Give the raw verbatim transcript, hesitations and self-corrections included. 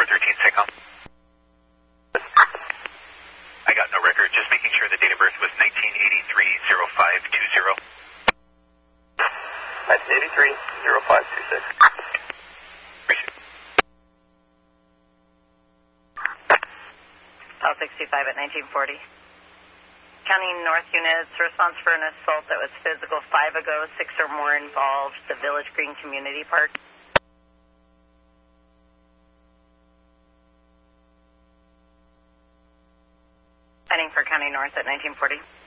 four thirteen SACOM. I got no record, just making sure the date of birth was nineteen eighty-three oh five two zero. nineteen eighty-three oh five two six. Call sixty-five at nineteen forty. County North units, response for an assault that was physical five ago, six or more involved, the Village Green Community Park. Heading for County North at nineteen forty.